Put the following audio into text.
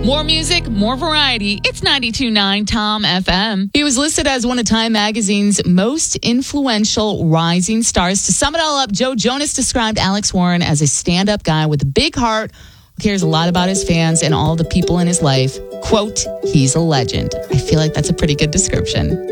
More music, more variety. It's 92.9 Tom FM. He was listed as one of Time Magazine's most influential rising stars. To sum it all up, Joe Jonas described Alex Warren as a stand-up guy with a big heart who cares a lot about his fans and all the people in his life. Quote, he's a legend. I feel like that's a pretty good description.